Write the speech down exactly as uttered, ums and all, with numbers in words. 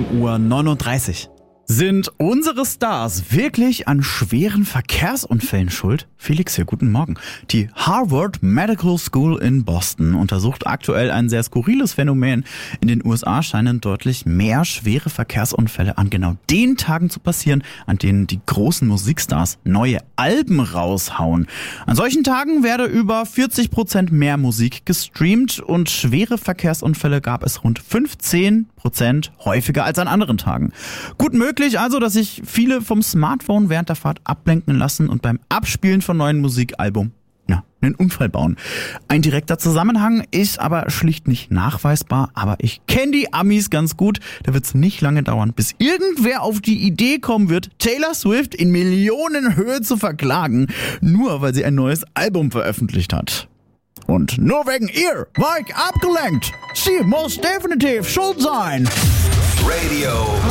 Uhr neununddreißig. Sind unsere Stars wirklich an schweren Verkehrsunfällen schuld? Felix hier, guten Morgen. Die Harvard Medical School in Boston untersucht aktuell ein sehr skurriles Phänomen. In den U S A scheinen deutlich mehr schwere Verkehrsunfälle an genau den Tagen zu passieren, an denen die großen Musikstars neue Alben raushauen. An solchen Tagen werde über vierzig Prozent mehr Musik gestreamt und schwere Verkehrsunfälle gab es rund fünfzehn Prozent häufiger als an anderen Tagen. Gut möglich also, dass sich viele vom Smartphone während der Fahrt ablenken lassen und beim Abspielen von neuen Musikalbum ja, einen Unfall bauen. Ein direkter Zusammenhang ist aber schlicht nicht nachweisbar, aber ich kenne die Amis ganz gut. Da wird es nicht lange dauern, bis irgendwer auf die Idee kommen wird, Taylor Swift in Millionenhöhe zu verklagen, nur weil sie ein neues Album veröffentlicht hat. Und nur wegen ihr war ich abgelenkt. Sie muss definitiv schuld sein. Radio